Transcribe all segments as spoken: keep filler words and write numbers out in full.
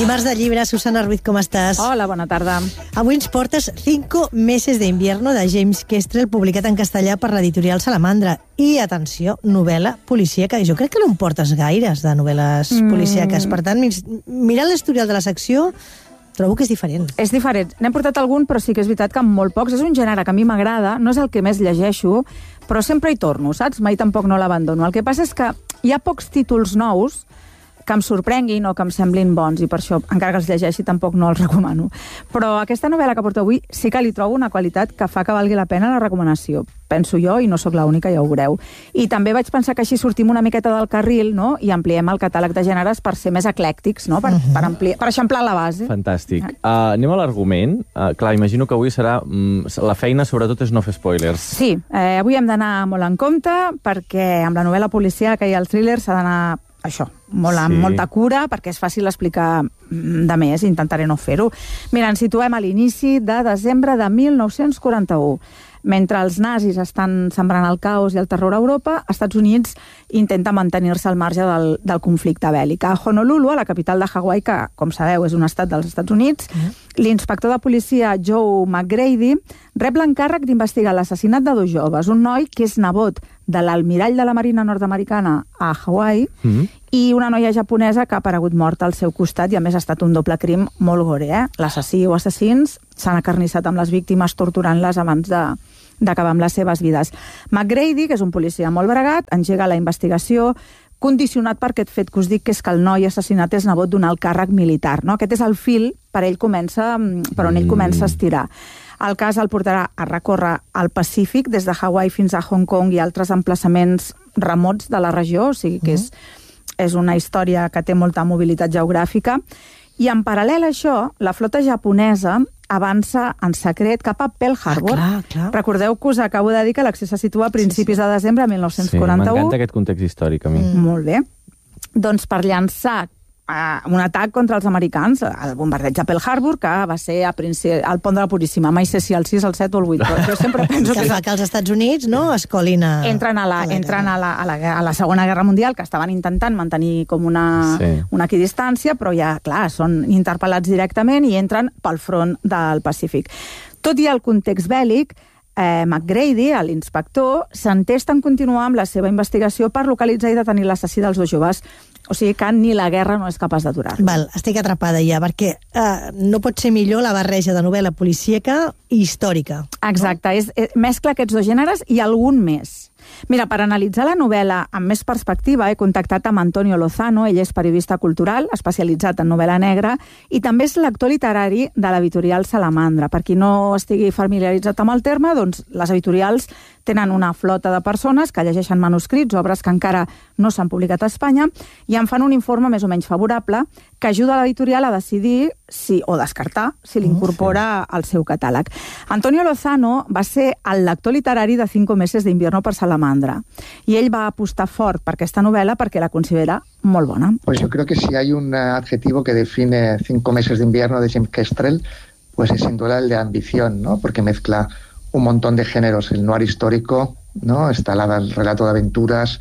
Dimarts de llibre, Susana Ruiz, com estàs? Hola, bona tarda. Avui ens portes Cinco meses de invierno de James Kestrel, publicat en castellà per l'editorial Salamandra. I, atenció, novel·la policíaca. Jo crec que no em portes gaires de novel·les mm. policíaques. Per tant, mirant l'historial de la secció, trobo que és diferent. És diferent. N'hem portat algun, però sí que és veritat que molt pocs. És un gènere que a mi m'agrada, no és el que més llegeixo, però sempre hi torno, saps? Mai tampoc no l'abandono. El que passa és que hi ha pocs títols nous que em sorprenguin o que em semblin bons, i per això, encara que els llegeixi, tampoc no els recomano. Però aquesta novel·la que porto avui sí que li trobo una qualitat que fa que valgui la pena la recomanació. Penso jo, i no sóc l'única, ja ho veureu. I també vaig pensar que així sortim una miqueta del carril, no?, i ampliem el catàleg de gèneres per ser més eclèctics, no?, per, uh-huh. per, ampliar, per eixamplar la base. Fantàstic. Uh, anem a l'argument. Uh, clar, imagino que avui serà... Um, la feina, sobretot, és no fer spoilers. Sí, eh, avui hem d'anar molt en compte, perquè amb la novel·la policíaca i el thriller s'ha d'anar... això, molt, amb sí. molta cura, perquè és fàcil explicar de més, intentaré no fer-ho. Mira, ens situem a l'inici de desembre de mil nou-cents quaranta-u. Mentre els nazis estan sembrant el caos i el terror a Europa, Estats Units intenta mantenir-se al marge del, del conflicte bèl·lic. A Honolulu, a la capital de Hawaii, que, com sabeu, és un estat dels Estats Units, mm. l'inspector de policia Joe McGrady rep l'encàrrec d'investigar l'assassinat de dos joves, un noi que és nebot de l'almirall de la Marina nord-americana a Hawaii mm. i una noia japonesa que ha aparegut morta al seu costat, i a més ha estat un doble crim molt gore. Eh? L'assassí o assassins s'han acarnissat amb les víctimes torturant-les abans de d'acabar amb les seves vides. McGrady, que és un policia molt bregat, engega la investigació, condicionat per aquest fet que us dic, que és que el noi assassinat és nebot d'un alt càrrec militar. No? Aquest és el fil per ell comença, per on ell comença a estirar. El cas el portarà a recórrer al Pacífic, des de Hawaii fins a Hong Kong i altres emplaçaments remots de la regió, o sigui que és, és una història que té molta mobilitat geogràfica. I en paral·lel a això, la flota japonesa avança en secret cap a Pearl Harbor. Ah, clar, clar. Recordeu que us acabo de dir que l'acció se situa a principis sí, sí. de desembre de mil nou-cents quaranta-u. Sí, m'encanta aquest context històric a mi. Mm. Molt bé. Doncs per llançar uh, un atac contra els americans, el bombardeig a Pearl Harbor, que va ser a principi, al pont de la Puríssima. Mai sé si el sis, el set o el vuit, però jo sempre penso que... Que fa que els Estats Units, no?, escolin a... Entren a la, a la, entren a la, a la, a la Segona Guerra Mundial, que estaven intentant mantenir com una, sí. una equidistància, però ja, clar, són interpel·lats directament i entren pel front del Pacífic. Tot i el context bèl·lic, eh, McGrady, l'inspector, s'entesta en continuar amb la seva investigació per localitzar i detenir l'assassí dels dos joves. O sigui que ni la guerra no és capaç d'aturar. Val, estic atrapada ja, perquè eh, no pot ser millor la barreja de novel·la policíaca i històrica. Exacte, no? és, és, mescla aquests dos gèneres i algun més. Mira, per analitzar la novel·la amb més perspectiva he contactat amb Antonio Lozano, ell és periodista cultural, especialitzat en novel·la negra, i també és lector literari de l'editorial Salamandra. Per qui no estigui familiaritzat amb el terme, doncs les editorials tenen una flota de persones que llegeixen manuscrits, obres que encara no s'han publicat a Espanya, i en fan un informe més o menys favorable que ajuda l'editorial a decidir si, o descartar si l'incorpora al seu catàleg. Antonio Lozano va ser el lector literari de Cinco meses de invierno per Salamandra, i ell va apostar fort per aquesta novel·la perquè la considera molt bona. Pues yo creo que si hay un adjetivo que define Cinco meses de invierno de James Kestrel, pues es sin duda el de ambición, ¿no? Porque mezcla un montón de géneros, el noir histórico, ¿no? Está la, el relato de aventuras,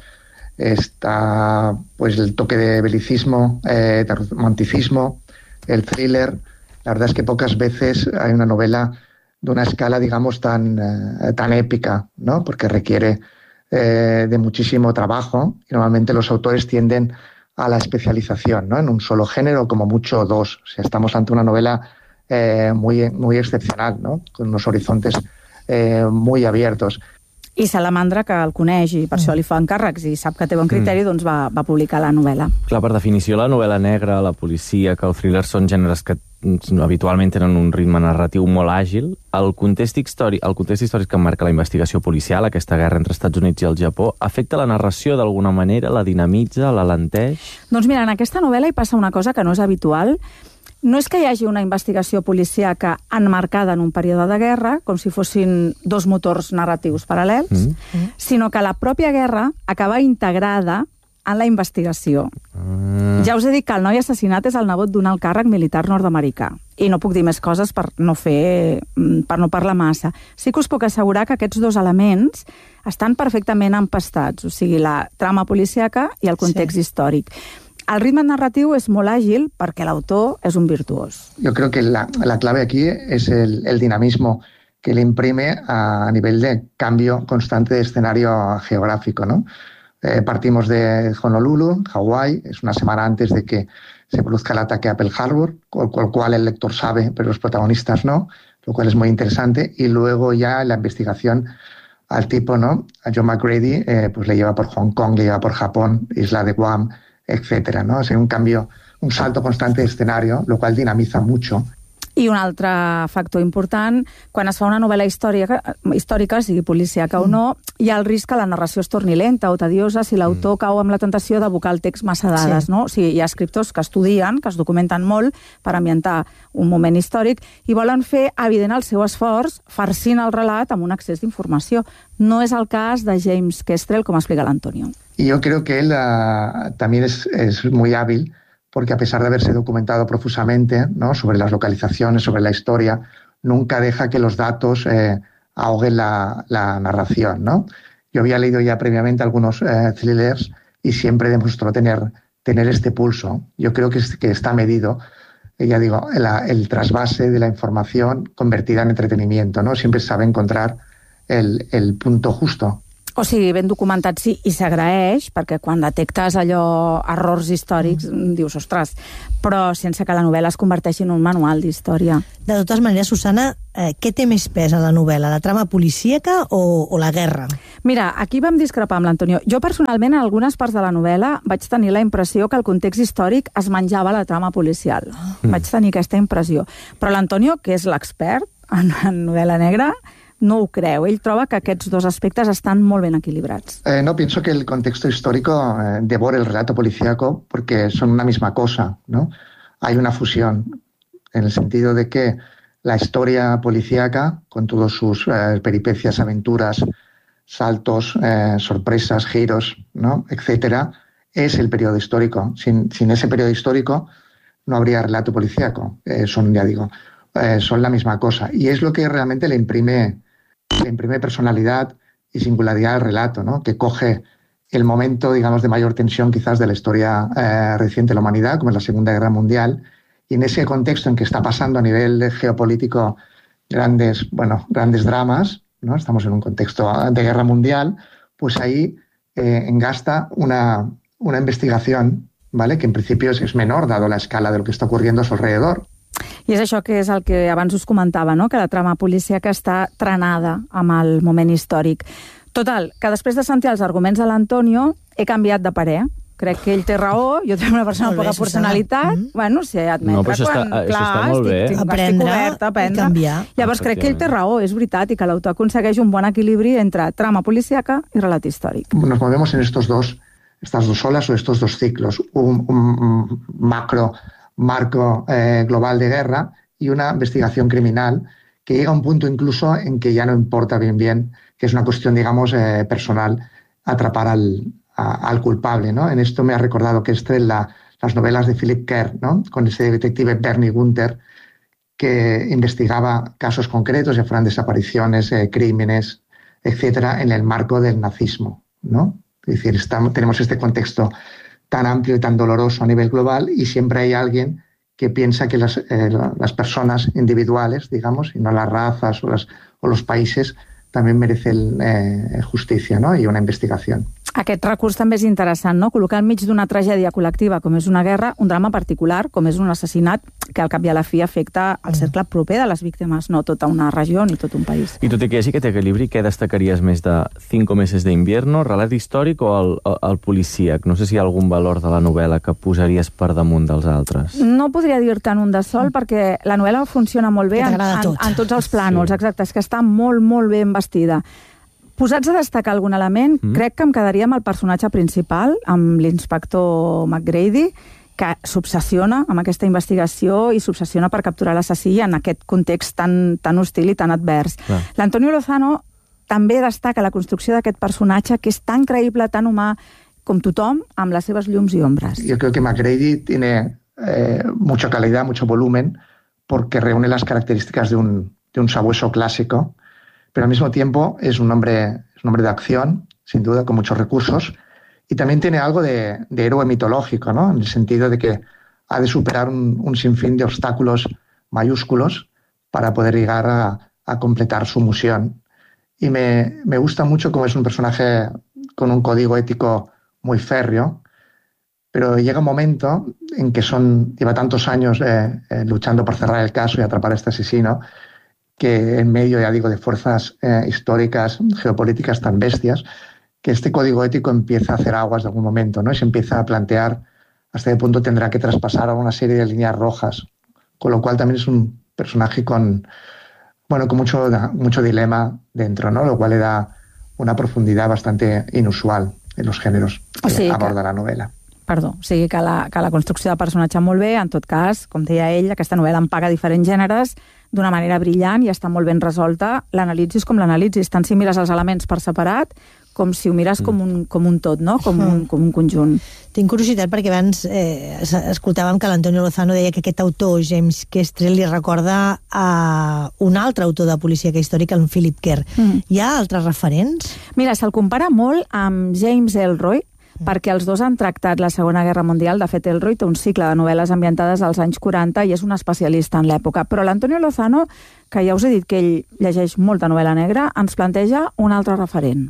está pues el toque de belicismo, eh, de romanticismo, el thriller. La verdad es que pocas veces hay una novela de una escala, digamos, tan, eh, tan épica, ¿no? Porque requiere eh, de muchísimo trabajo, y normalmente los autores tienden a la especialización, ¿no? En un solo género, como mucho dos. O sea, estamos ante una novela eh, muy, muy excepcional, ¿no? Con unos horizontes eh, muy abiertos. I Salamandra, que el coneix i per mm. això li fa encàrrecs i sap que té bon criteri, mm. doncs va, va publicar la novel·la. Clar, per definició, la novel·la negra, la policia, que el thriller són gèneres que habitualment tenen un ritme narratiu molt àgil. El context històric, el context històric que marca la investigació policial, aquesta guerra entre Estats Units i el Japó, afecta la narració d'alguna manera, la dinamitza, l'alenteix? Doncs mira, en aquesta novel·la hi passa una cosa que no és habitual. No és que hi hagi una investigació policíaca enmarcada en un període de guerra, com si fossin dos motors narratius paral·lels, mm. sinó que la pròpia guerra acaba integrada en la investigació. Mm. Ja us he dit que el noi assassinat és el nebot d'un alt càrrec militar nord-americà. I no puc dir més coses per no fer, per no parlar massa. Sí que us puc assegurar que aquests dos elements estan perfectament empastats, o sigui, la trama policíaca i el context sí. històric. El ritme narratiu és molt àgil perquè l'autor és un virtuós. Yo creo que la, la clave aquí es el, el dinamismo que le imprime a, a nivel de cambio constante de escenario geográfico, ¿no? Eh, partimos de Honolulu, Hawái, es una semana antes de que se produzca el ataque a Pearl Harbor, con lo cual el lector sabe, pero los protagonistas no, lo cual es muy interesante. Y luego ya la investigación al tipo, ¿no? A John McGrady, eh, pues le lleva por Hong Kong, le lleva por Japón, Isla de Guam, etcétera, ¿no? O sea, un cambio, un salto constante de escenario, lo cual dinamiza mucho. I un altre factor important, quan es fa una novel·la històrica, històrica sigui policíaca mm. o no, hi ha el risc que la narració es torni lenta o tediosa si l'autor mm. cau amb la tentació d'abocar el text massa dades. Sí. No? O sigui, hi ha escriptors que estudien, que es documenten molt per ambientar un moment històric i volen fer evident el seu esforç farcint el relat amb un excés d'informació. No és el cas de James Kestrel, com explica l'Antonio. Y yo creo que él uh, también es, es muy hábil, porque a pesar de haberse documentado profusamente, ¿no?, sobre las localizaciones, sobre la historia, nunca deja que los datos eh, ahoguen la, la narración, ¿no? Yo había leído ya previamente algunos eh, thrillers y siempre demostró tener, tener este pulso. Yo creo que, es, que está medido, eh, ya digo, la, el trasvase de la información convertida en entretenimiento, ¿no? Siempre sabe encontrar el, el punto justo. O sigui, ben documentat sí, i s'agraeix, perquè quan detectes allò, errors històrics, mm. dius, ostres, però sense que la novel·la es converteixi en un manual d'història. De totes maneres, Susana, eh, què té més pes a la novel·la, la trama policíaca o, o la guerra? Mira, aquí vam discrepar amb l'Antonio. Jo, personalment, en algunes parts de la novel·la vaig tenir la impressió que el context històric es menjava la trama policial. Mm. Vaig tenir aquesta impressió. Però l'Antonio, que és l'expert en, en novel·la negra, no ho creu. Ell troba que aquests dos aspectes estan molt ben equilibrats. Eh, no, pienso que el contexto histórico eh, devora el relato policíaco porque son una misma cosa, ¿no? Hay una fusión en el sentido de que la historia policíaca, con todas sus eh, peripecias, aventuras, saltos, eh, sorpresas, giros, ¿no?, etcétera, es el periodo histórico. Sin, sin ese periodo histórico no habría relato policíaco. Eh, son, ya digo, eh, son la misma cosa. Y es lo que realmente le imprime le imprime personalidad y singularidad al relato, ¿no?, que coge el momento, digamos, de mayor tensión quizás de la historia eh, reciente de la humanidad, como es la Segunda Guerra Mundial, y en ese contexto en que está pasando a nivel geopolítico grandes, bueno, grandes dramas, ¿no?, estamos en un contexto de guerra mundial, pues ahí eh, engasta una, una investigación, ¿vale?, que en principio es, es menor, dado la escala de lo que está ocurriendo a su alrededor. I és això que és el que abans us comentava, no?, que la trama policíaca està trenada amb el moment històric. Total, que després de sentir els arguments de l'Antonio he canviat de parer. Crec que ell té raó, jo tinc una persona amb poca personalitat, mm. bueno, sé admetre no, això quan, està, clar, això està molt estic, bé. estic, Aprendre estic oberta a aprendre. I canviar. Llavors crec que ell té raó, és veritat, i que l'autor aconsegueix un bon equilibri entre trama policíaca i relat històric. Nos movemos en estos dos, estas dos olas o estos dos ciclos, un, un macro marco eh, global de guerra y una investigación criminal que llega a un punto incluso en que ya no importa bien bien, que es una cuestión, digamos, eh, personal, atrapar al, a, al culpable, ¿no? En esto me ha recordado que este la, las novelas de Philip Kerr, ¿no?, con ese detective Bernie Gunther, que investigaba casos concretos, ya fueran desapariciones, eh, crímenes, etcétera, en el marco del nazismo, ¿no? Es decir, estamos, tenemos este contexto tan amplio y tan doloroso a nivel global y siempre hay alguien que piensa que las, eh, las personas individuales, digamos, y no las razas o, las, o los países, también merecen eh, justicia, ¿no?, i una investigació. Aquest recurs també és interessant, no?, col·locar enmig d'una tragèdia col·lectiva com és una guerra, un drama particular com és un assassinat que al cap i a la fi afecta el cercle proper de les víctimes, no tota una regió ni tot un país. I tot i que hi hagi aquest equilibri, què destacaries més de Cinco meses de invierno, relat històric o el, el, el policíac? No sé si hi ha algun valor de la novel·la que posaries per damunt dels altres. No podria dir-te en un de sol, mm. perquè la novel·la funciona molt bé en, en, tot. en tots els plànols, Sí. exacte, és que està molt, molt ben vestida. Posats a destacar algun element, mm. crec que em quedaria amb el personatge principal, amb l'inspector McGrady, que s'obsessiona amb aquesta investigació i s'obsessiona per capturar l'assassí en aquest context tan, tan hostil i tan advers. Clar. L'Antonio Lozano també destaca la construcció d'aquest personatge que és tan creïble, tan humà com tothom, amb les seves llums i ombres. Yo creo que McGrady tiene eh, mucha calidad, mucho volumen, porque reúne las características de un, de un sabueso clásico, pero al mismo tiempo es un hombre, es un hombre de acción, sin duda, con muchos recursos, Y también tiene algo de, de héroe mitológico, ¿no? En el sentido de que ha de superar un, un sinfín de obstáculos mayúsculos para poder llegar a, a completar su misión. Y me, me gusta mucho cómo es un personaje con un código ético muy férreo, pero llega un momento en que son, lleva tantos años eh, eh, luchando por cerrar el caso y atrapar a este asesino, que en medio, ya digo, de fuerzas eh, históricas, geopolíticas tan bestias, que este código ético empieza a hacer aguas de algún momento, ¿no? Y se empieza a plantear hasta qué punto tendrá que traspasar alguna serie de líneas rojas, con lo cual también es un personaje con, bueno, con mucho, mucho dilema dentro, ¿no? Lo cual le da una profundidad bastante inusual en los géneros que o sigui aborda que... la novel·la. Perdó, o sigui que la, que la construcció de personatge molt bé, en tot cas, com deia ell, aquesta novel·la empaga diferents gèneres d'una manera brillant i està molt ben resolta. L'analitzis com l'analitzis, tant si mires els elements per separat com si ho mires com un, com un tot, no? com, un, com un conjunt. Tinc curiositat perquè abans eh, escoltàvem que l'Antonio Lozano deia que aquest autor, James Kestrel, li recorda a un altre autor de policíaca històrica, en Philip Kerr. Mm. Hi ha altres referents? Mira, se'l compara molt amb James Ellroy, perquè els dos han tractat la Segona Guerra Mundial. De fet, Ellroy té un cicle de novel·les ambientades als anys quaranta i és un especialista en l'època. Però l'Antonio Lozano, que ja us he dit que ell llegeix molta novel·la negra, ens planteja un altre referent.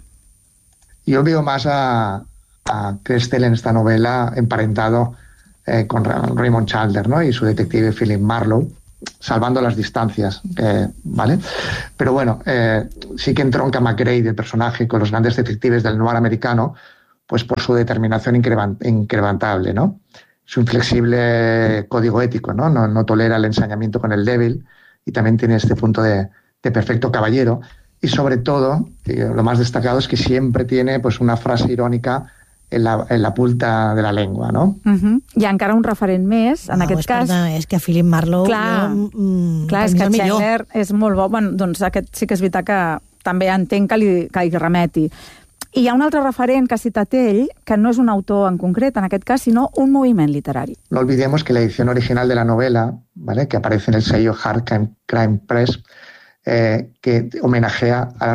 Yo veo más a, a Kestrel en esta novela emparentado eh, con Raymond Chandler, ¿no? Y su detective Philip Marlowe, salvando las distancias, eh, ¿vale? Pero bueno, eh, sí que entronca McGrady, el personaje, con los grandes detectives del noir americano, pues por su determinación incrementable, ¿no? Su inflexible código ético, ¿no? No, no tolera el ensañamiento con el débil y también tiene este punto de, de perfecto caballero. Y sobre todo, lo más destacado es que siempre tiene pues, una frase irónica en la, en la punta de la lengua, no? Uh-huh. Hi ha encara un referent més, en no, aquest és, cas... Perdona, és que Philip Marlowe... Clar, jo, mm, clar és que Chandler és molt bo. Bueno, doncs aquest sí que és veritat que també entenc que li, que li remeti. I hi ha un altre referent que ha citat ell, que no és un autor en concret, en aquest cas, sinó un moviment literari. No olvidemos que la edición original de la novela, ¿vale?, que aparece en el sello Hard Crime Press, eh, que homenajea a